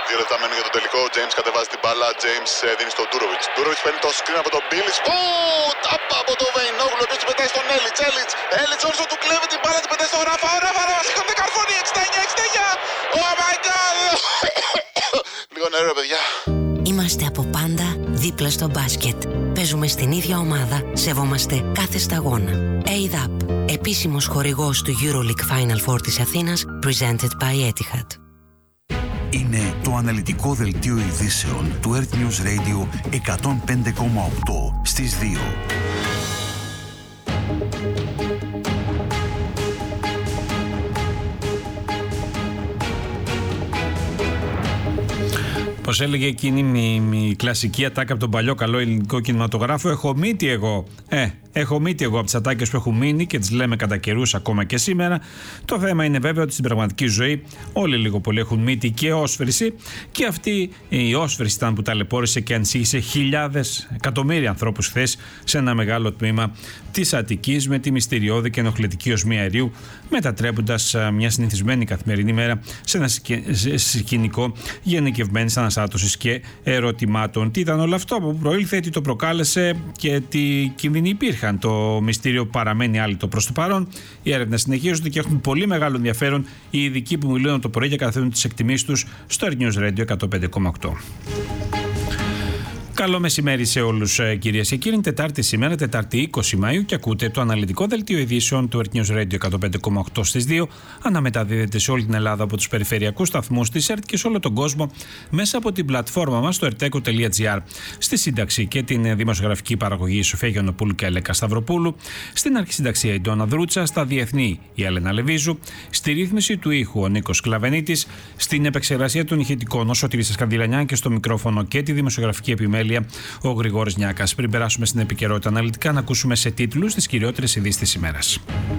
2 λεπτά μένουν για τον τελικό. Ο James κατεβάζει την μπάλα. James δίνει στον Ντούροβιτς. Ντούροβιτς παίρνει το screen από τον Μπίλιτς. Τάπα από τον Βεϊνόγλου. Ο οποίος την πετάει στον Έλιτς. Έλιτς όρσο του κλέβει την μπάλα. Την πετάει στον Ράφα. Ο Ράφα σηκώνει καρφώνει. 69. Oh my god. Λίγο νερό, παιδιά. Είμαστε από πάντα δίπλα στο μπάσκετ. Παίζουμε στην ίδια ομάδα. Σεβόμαστε κάθε σταγόνα. ADAP, επίσημος χορηγός του EuroLeague Final Four της Αθήνας, presented by Etihad. Είναι το αναλυτικό δελτίο ειδήσεων του Earth News Radio 105,8 στις 2. Πώς έλεγε εκείνη η κλασική ατάκα από τον παλιό καλό ελληνικό κινηματογράφο, έχω μύτη εγώ. Έχω μύτη εγώ από τις ατάκες που έχουν μείνει και τις λέμε κατά καιρούς ακόμα και σήμερα. Το θέμα είναι βέβαια ότι στην πραγματική ζωή όλοι λίγο πολύ έχουν μύτη και όσφρηση, και αυτή η όσφρηση ήταν που ταλαιπώρησε και ανησύχησε χιλιάδες, εκατομμύρια ανθρώπους χθες σε ένα μεγάλο τμήμα της Αττικής με τη μυστηριώδη και ενοχλητική οσμή αερίου, μετατρέποντας μια συνηθισμένη καθημερινή μέρα σε ένα σκηνικό γενικευμένης αναστάτωσης και ερωτημάτων. Τι ήταν όλο αυτό, από πού προήλθε, τι το προκάλεσε και τι κίνδυνοι υπήρχαν. Το μυστήριο παραμένει άλυτο προς το παρόν. Οι έρευνες συνεχίζονται και έχουν πολύ μεγάλο ενδιαφέρον οι ειδικοί που μιλούν το πρωί και καταθέτουν τις εκτιμήσεις τους στο Earth News Radio 105,8. Καλό μεσημέρι σε όλους, κυρίες και κύριοι. Τετάρτη σήμερα, Τετάρτη 20 Μαΐου, και ακούτε το αναλυτικό δελτίο ειδήσεων του Earth News Radio 105,8 στις 2. Αναμεταδίδεται σε όλη την Ελλάδα από τους περιφερειακούς σταθμούς της ΕΡΤ και σε όλο τον κόσμο μέσα από την πλατφόρμα μας στο erteco.gr. Στη σύνταξη και την δημοσιογραφική παραγωγή η Σοφία Γιαννοπούλου και Αλέκα Σταυροπούλου. Στην αρχισυνταξία η Ντόνα Δρούτσα. Στα διεθνή η Έλενα Λεβίζου. Στη ρύθμιση του ήχου ο Νίκος Κλαβενίτης. Στην επεξεργασία των ηχητικών ο Σωτήρης Σκανδυλανιά και στο μικρόφωνο και τη δημοσιογραφική επιμέλεια ο Γρηγόρης Νιάκας. Πριν περάσουμε στην επικαιρότητα αναλυτικά, να ακούσουμε σε τίτλους τις κυριότερες ειδήσεις της ημέρας.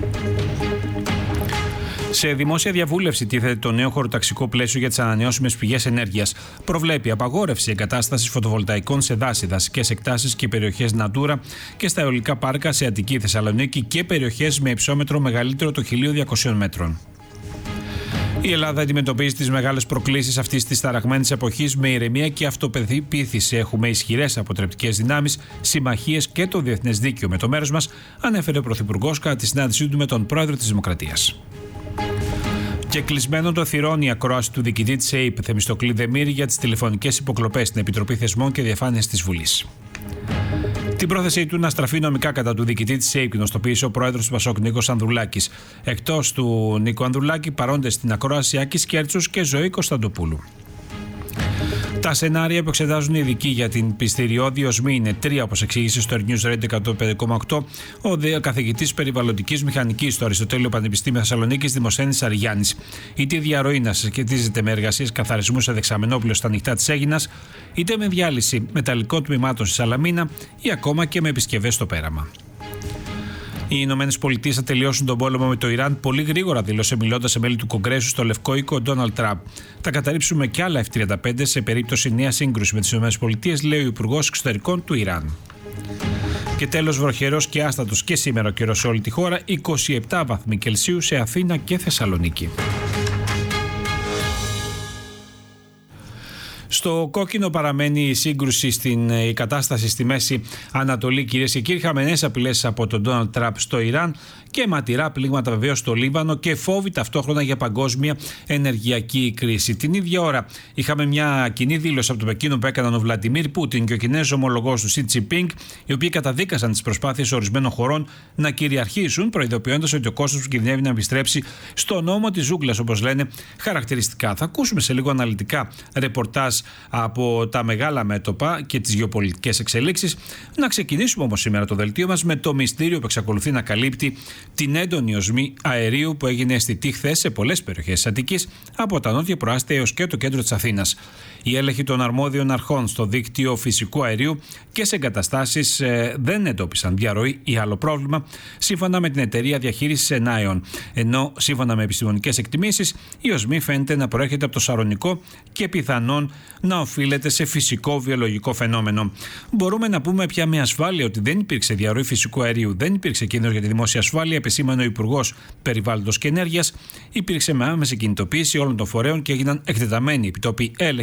Σε δημόσια διαβούλευση τίθεται το νέο χωροταξικό πλαίσιο για τις ανανεώσιμες πηγές ενέργειας. Προβλέπει απαγόρευση εγκατάστασης φωτοβολταϊκών σε δάση, δασικές εκτάσεις και περιοχές Natura και στα αιωλικά πάρκα σε Αττική, Θεσσαλονίκη και περιοχές με υψόμετρο μεγαλύτερο των 1.200 μέτρων. Η Ελλάδα αντιμετωπίζει τις μεγάλες προκλήσεις αυτής της ταραγμένης εποχής με ηρεμία και αυτοπεποίθηση. Έχουμε ισχυρές αποτρεπτικές δυνάμεις, συμμαχίες και το διεθνές δίκαιο με το μέρος μας, ανέφερε ο Πρωθυπουργός κατά τη συνάντησή του με τον Πρόεδρο της Δημοκρατίας. Και κλεισμένο το θυρών η ακρόαση του διοικητή της ΕΕΠ, Θεμιστοκλή Δεμήρη, για τις τηλεφωνικές υποκλοπές στην Επιτροπή Θεσμών και Διαφάνειας της Βουλής. Την πρόθεσή του να στραφεί νομικά κατά του διοικητή της ΕΕΠ γνωστοποίησε ο πρόεδρος του ΠΑΣΟΚ Νίκος Ανδρουλάκης. Εκτός του Νίκου Ανδρουλάκη, παρόντες στην ακρόαση Άκης Κέρτσος και Ζωή Κωνσταντοπούλου. Τα σενάρια που εξετάζουν οι ειδικοί για την πιστηριώδη οσμή είναι 3, όπως εξήγησε στο Earth News Radio 105,8 ο καθηγητής περιβαλλοντικής μηχανικής στο Αριστοτέλειο Πανεπιστήμιο Θεσσαλονίκης Δημοσθένης Αριγιάννης. Είτε η διαρροή να σχετίζεται με εργασίες καθαρισμού σε δεξαμενόπλαιο στα ανοιχτά της Αίγινας, είτε με διάλυση μεταλλικών τμήματων στη Σαλαμίνα ή ακόμα και με επισκευές στο πέραμα. Οι Ηνωμένες Πολιτείες θα τελειώσουν τον πόλεμο με το Ιράν πολύ γρήγορα, δήλωσε μιλώντας σε μέλη του Κογκρέσου στο Λευκό Οίκο ο Ντόναλντ Τραμπ. Θα καταρρύψουμε κι άλλα F-35 σε περίπτωση νέα σύγκρουση με τις Ηνωμένες Πολιτείες, λέει ο Υπουργός Εξωτερικών του Ιράν. Και τέλος, βροχερός και άστατος και σήμερα ο καιρός σε όλη τη χώρα, 27 βαθμοί Κελσίου σε Αθήνα και Θεσσαλονίκη. Στο κόκκινο παραμένει η σύγκρουση η κατάσταση στη Μέση Ανατολή, κυρίες και κύριοι. Είχαμε νέες απειλές από τον Ντόναλντ Τραμπ στο Ιράν και ματηρά πλήγματα βεβαίως στο Λίβανο και φόβοι ταυτόχρονα για παγκόσμια ενεργειακή κρίση. Την ίδια ώρα είχαμε μια κοινή δήλωση από το Πεκίνο που έκαναν ο Βλαντιμίρ Πούτιν και ο Κινέζος ομολογός του Σι Τζινπίνγκ, οι οποίοι καταδίκασαν τις προσπάθειες ορισμένων χωρών να κυριαρχήσουν, προειδοποιώντας ότι ο κόσμος που κινδυνεύει να επιστρέψει στο νόμο της ζούγκλας, όπως λένε χαρακτηριστικά. Θα ακούσουμε σε λίγο αναλυτικά ρεπορτάζ από τα μεγάλα μέτωπα και τις γεωπολιτικές εξελίξεις. Να ξεκινήσουμε όμως σήμερα το δελτίο μας με το μυστήριο που εξακολουθεί να καλύπτει την έντονη οσμή αερίου που έγινε αισθητή χθες σε πολλές περιοχές της Αττικής, από τα νότια προάστια έως και το κέντρο της Αθήνας. Οι έλεγχοι των αρμόδιων αρχών στο δίκτυο φυσικού αερίου και σε εγκαταστάσεις δεν εντόπισαν διαρροή ή άλλο πρόβλημα, σύμφωνα με την εταιρεία διαχείρισης Ενάιον. Ενώ σύμφωνα με επιστημονικές εκτιμήσεις, η οσμή φαίνεται να προέρχεται από το Σαρονικό και πιθανόν να οφείλεται σε φυσικό βιολογικό φαινόμενο. Μπορούμε να πούμε πια με ασφάλεια ότι δεν υπήρξε διαρροή φυσικού αερίου, δεν υπήρξε κίνδυνος για τη δημόσια ασφάλεια, επεσήμανε ο Υπουργός Περιβάλλοντος και Ενέργειας. Υπήρξε με άμεση κινητοποίηση όλων των φορέων και έγιναν εκτεταμένοι επιτόπιοι έλεγχοι